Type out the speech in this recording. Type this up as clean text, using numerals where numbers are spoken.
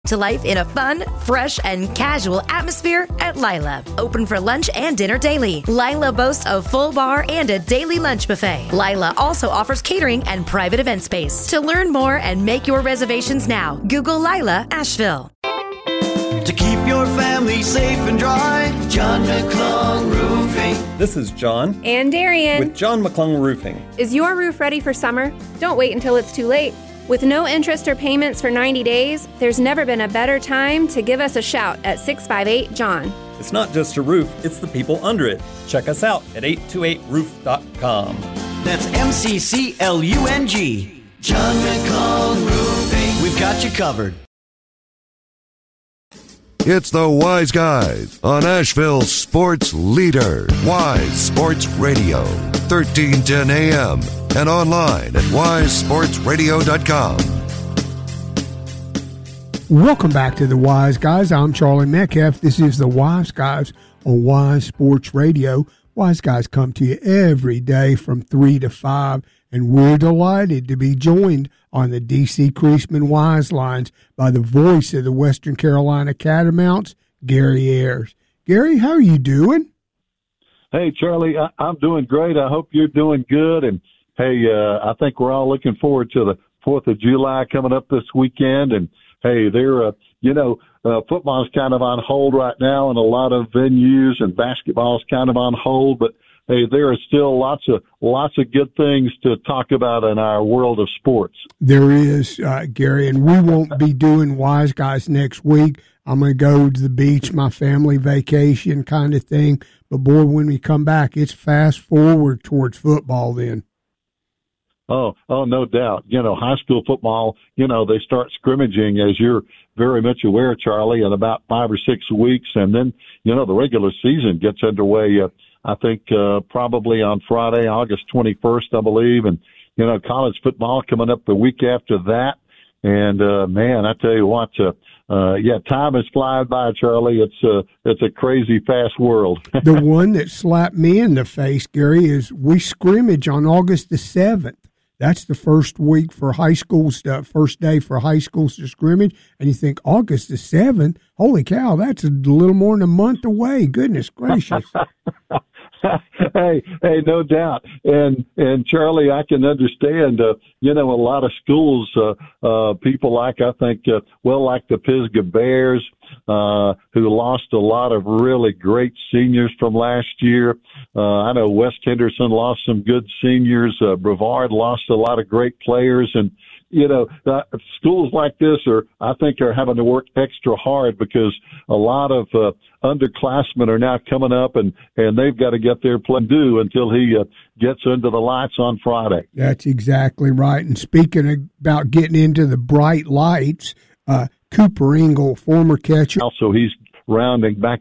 to life in a fun, fresh, and casual atmosphere at Lila. Open for lunch and dinner daily. Lila boasts a full bar and a daily lunch buffet. Lila also offers catering and private event space. To learn more and make your reservations now, Google Lila Asheville. To keep your family safe and dry, John McClung Roofing. This is John. And Darian. With John McClung Roofing. Is your roof ready for summer? Don't wait until it's too late. With no interest or payments for 90 days, there's never been a better time to give us a shout at 658-JOHN. It's not just a roof, it's the people under it. Check us out at 828roof.com. That's MCCLUNG. John McClung Roofing. We've got you covered. It's the Wise Guys on Asheville's sports leader, Wise Sports Radio, 1310 AM, and online at wisesportsradio.com. Welcome back to the Wise Guys. I'm Charlie Metcalf. This is the Wise Guys on Wise Sports Radio. Wise Guys come to you every day from 3 to 5, and we're delighted to be joined on the D.C. Creasman Wise Lines by the voice of the Western Carolina Catamounts, Gary Ayers. Gary, how are you doing? Hey, Charlie, I'm doing great. I hope you're doing good. And, hey, I think we're all looking forward to the 4th of July coming up this weekend. And, hey, football's kind of on hold right now in a lot of venues, and basketball's kind of on hold. But, hey, there are still lots of good things to talk about in our world of sports. There is, Gary, and we won't be doing Wise Guys next week. I'm going to go to the beach, my family vacation kind of thing. But, boy, when we come back, it's fast forward towards football then. Oh, no doubt. High school football, they start scrimmaging, as you're very much aware, Charlie, in about 5 or 6 weeks. And then, the regular season gets underway, I think, probably on Friday, August 21st, I believe. And, college football coming up the week after that. And, man, I tell you what, time is flying by, Charlie. It's a crazy fast world. The one that slapped me in the face, Gary, is we scrimmage on August the 7th. That's the first week for high schools, first day for high schools to scrimmage. And you think, August the 7th? Holy cow, that's a little more than a month away. Goodness gracious. Hey, no doubt. And Charlie, I can understand, a lot of schools, people like the Pisgah Bears, who lost a lot of really great seniors from last year. I know West Henderson lost some good seniors. Brevard lost a lot of great players. And, schools like this are having to work extra hard because a lot of underclassmen are now coming up and they've got to get their play due until he gets into the lights on Friday. That's exactly right. And speaking about getting into the bright lights, Cooper Ingle, former catcher. Also, he's rounding back